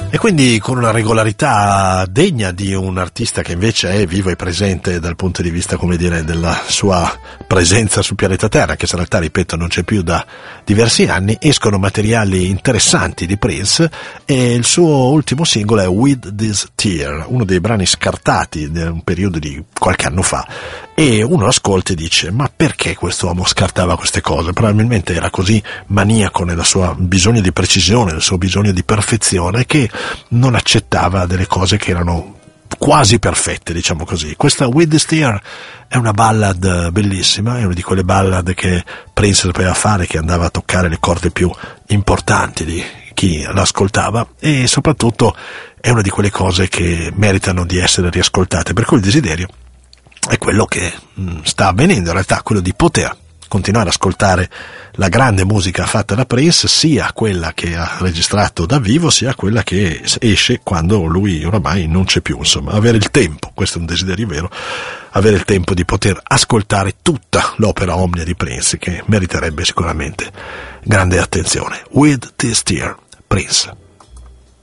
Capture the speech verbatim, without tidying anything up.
E quindi con una regolarità degna di un artista che invece è vivo e presente dal punto di vista, come dire, della sua presenza sul pianeta Terra, che in realtà, ripeto, non c'è più da diversi anni, escono materiali interessanti di Prince e il suo ultimo singolo è With This Tear, uno dei brani scartati in un periodo di qualche anno fa, e uno ascolta e dice: ma perché questo uomo scartava queste cose? Probabilmente era così maniaco nella sua bisogno di precisione, nel suo bisogno di perfezione, che non accettava delle cose che erano quasi perfette, diciamo così. Questa With This Tear è una ballad bellissima, è una di quelle ballad che Prince sapeva fare, che andava a toccare le corde più importanti di chi l'ascoltava, e soprattutto è una di quelle cose che meritano di essere riascoltate, per cui il desiderio è quello che mh, sta avvenendo in realtà, quello di poter continuare ad ascoltare la grande musica fatta da Prince, sia quella che ha registrato da vivo, sia quella che esce quando lui oramai non c'è più, insomma, avere il tempo, questo è un desiderio vero, avere il tempo di poter ascoltare tutta l'opera omnia di Prince, che meriterebbe sicuramente grande attenzione. With This Tear, Prince.